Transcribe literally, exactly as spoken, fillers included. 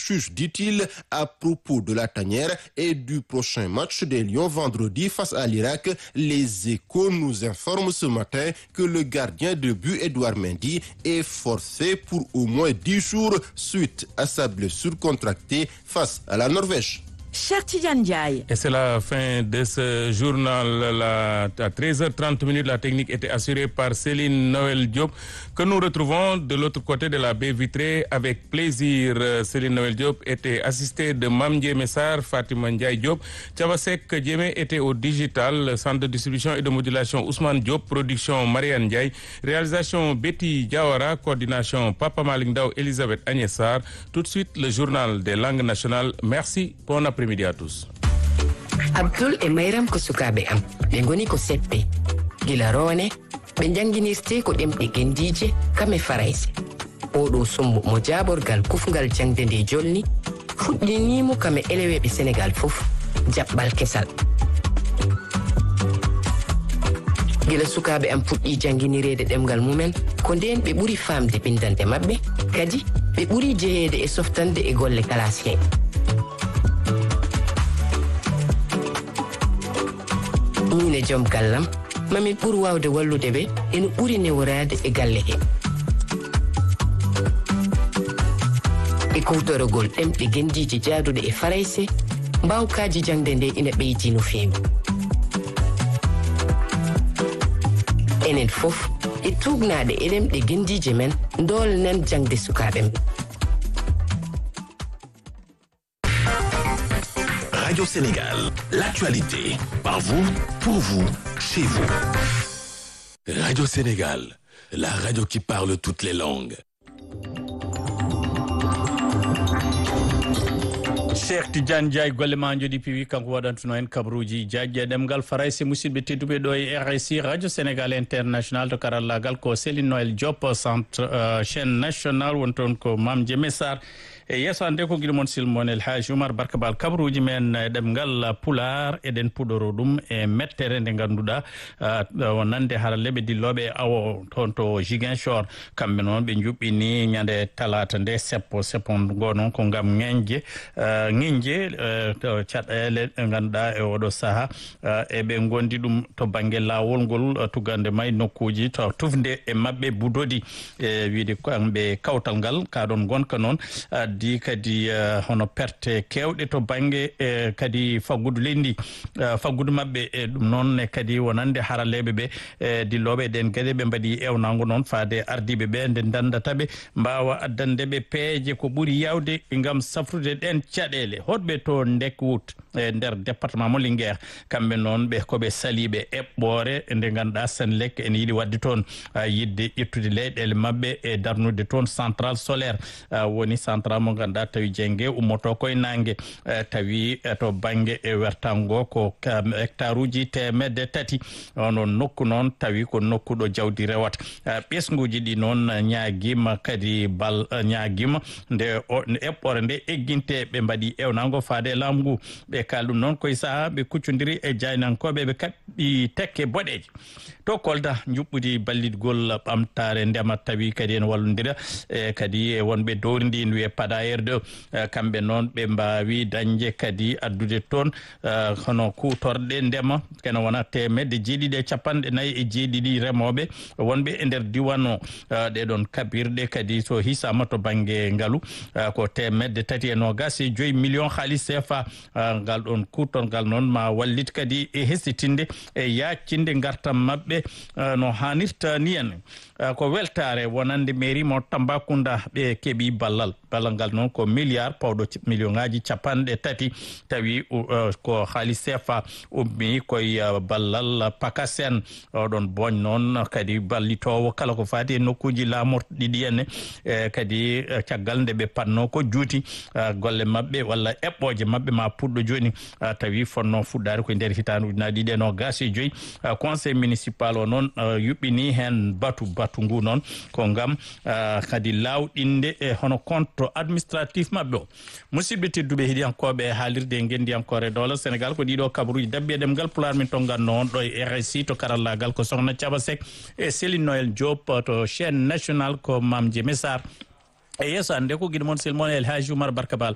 juge, dit-il, à propos de la tanière et du prochain match des Lions vendredi face à l'Irak. Les Échos nous informent ce matin que le gardien de but Edouard Mendy est forfait pour au moins dix jours suite à sa blessure contractée face à la Norvège. Cher Tidiane Ndiaye. Et c'est la fin de ce journal. La, à treize heures trente, la technique était assurée par Céline Noël Diop, que nous retrouvons de l'autre côté de la baie vitrée avec plaisir. Céline Noël Diop était assistée de Mamdié Messar, Fatima Ndiaye Diop. Tchabasek Djemé était au digital, centre de distribution et de modulation Ousmane Diop, production Marianne Ndiaye, réalisation Betty Diawara, coordination Papa Malick Ndaw, Elisabeth Agnessar. Tout de suite, le journal des langues nationales. Merci, bon après-midi à tous. Abdul e Mayram ko sukaɓe am ɓe goni ko seppe gila rone ɓe janginirte ko ɗemɗe gendije kame farayse oɗo sumbu mo jaɓorgal kufgal jangde nde jolni fuɗɗinimo kame eleweɓe sénégal fof jaɓɓal kesal gila sukaɓe am puɗɗi janginirede ɗemgal mumen ko nden ɓe ɓuri famde bindande mabɓe kadi ɓe ɓuri jeyede e softande e golle classe he mine joom gallam mamin ɓuri wawde wallude ɓe ene ɓuri newrade e galle he e kowtorogol ɗemɗe gendiji jaaduɗe e farayse mbawkaji jangde nde ina ɓeydi no feewi enen fof e tugnaɗe e ɗemɗe gendije men dolnen jangde sukaɓe men. Radio Sénégal, l'actualité, par vous, pour vous, chez vous. Radio Sénégal, la radio qui parle toutes les langues. Cheikh Tidiane Ndiaye golle ma jodi piwi kanko waɗantuno en kabruji jajje ɗemgal farayse musidɓe tedduɓe ɗo e R S I radio sénégal international to karallagal ko Céline Noël Diop centre uh, chaîne nationale won toon ko Mame Djemé Sarr e yesso ande ko guiɗo moon silmon El Hadji Oumar Barka Bal kabruji men ɗemgal pular eɗen puɗoro ɗum e mettere nde ganduɗa wonande haralleɓe dilloɓe awo toon to Ziguinchor kamɓe noon ɓe juɓɓini ñande talata nde seppo seppongo noon ko gam ŋeñje ŋeñje to caɗele ɗe ganduɗa e oɗo saaha eɓe gondi ɗum to banggue lawol ngol tugande may nokkuji to tufde e mabɓe budodi e wiide kamɓe kawtal ngal kaɗon gonka noon di kadi uh, hono perte kewɗe to banggue e kadi faggudu leydi uh, faggudu mabɓe e ɗum noon e kadi wonande haraleɓe ɓe e dilloɓe ɗen gueɗe ɓe mbaɗi ewnago noon faade ardiɓe ɓe nde dandataɓe mbawa addandeɓe peeje ko ɓuuri yawde gam safrude ɗen caɗele hoɗɓe to Ndekwout e nder département mo Linguére kamɓe noon ɓe koɓe saliɓe eɓɓore nde ganduɗa Senelec ene yiiɗi wadde toon uh, yidde ƴettude leyɗele mabɓe e darnude toon central solaire uh, woni central mo ganduɗa tawi jengge ummoto koye nangue uh, tawi uh, to banggue e wertango ko um, hectare uji temedde tati ono nokku noon tawi ko nokkuɗo jawdi rewata uh, ɓesguji ɗi noon uh, ñaguima kadi bal uh, ñaguima nde eɓɓore nde egginte ɓe mbaɗi ewnago faade laamu ngu ɓe kal ɗum noon koye saaha ɓe kuccodiri e jaynankoɓe ɓe kaɓɓi tekke boɗeje to Kolda juɓɓudi ballitgol ɓamtare ndema tawi kadi en wallodira e kadi e wonɓe dowridi ne wiye Padayeur deux kamɓe noon ɓe mbawi dañde kadi addude toon hono kutorɗe ndema kene wona temedde jeeɗiɗi e capanɗe nayyi e jeeɗiɗi remoɓe wonɓe e nder diwan o ɗeɗon kabirɗe kadi so hisama to banggue ngaalu ko temedde tati e nogas e joyyi million halis C F A ngal ɗon kutorgal noon ma wallit kadi e hesitinde e yaccinde gartam mabɓe no hannirta ni en ko weltare wonande mairie mo Tambacounda ɓe keeɓi ballal ballal ngal noon ko milliard pawɗo million ngaji capanɗe tati tawi uh, ko halis C F A ummi koye uh, ballal Pakasen oɗon boñ noon kadi ballitowo kala ko fati e nokkuji lamorɗiɗi henne e kadi uh, caggal nde ɓe panno ko juuti uh, golle mabɓe walla eɓɓoje mabɓe ma puɗɗo joni uh, tawi fonno fuɗɗare koye nder hitande ujunaje ɗiɗi e nogas e joyyi uh, conseil municipal o noon uh, yuɓɓini hen batu batu ngu noon ko gam uh, kadi lawɗinde e hono compte administratif mabɓe o musidɓe tedduɓe heeɗiyankoɓe haalirde e gendiyankore doola Sénégal ko ɗiɗo kabaruji dabbi e ɗemgal pular min to ganno on ɗo e R S I to karallagal ko sohna Thiaba Seck e Céline Noël Diop to chaîne nationale ko Mame Djemé Sarr e yesso ande ko guiɗo moon silmon El Hadji Oumar Barka Bal